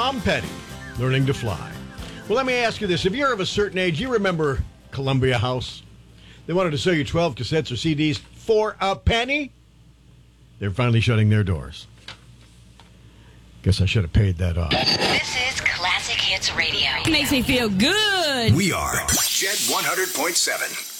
Tom Petty, Learning to Fly. Well, let me ask you this. If you're of a certain age, you remember Columbia House? They wanted to sell you 12 cassettes or CDs for a penny. They're finally shutting their doors. Guess I should have paid that off. This is Classic Hits Radio. Makes me feel good. We are Jet 100.7.